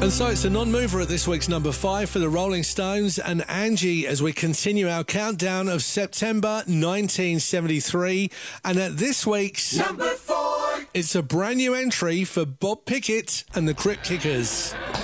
And so it's a non-mover at this week's number 5 for the Rolling Stones and Angie as we continue our countdown of September 1973. And at this week's number 4, it's a brand new entry for Bob Pickett and the Crypt Kickers.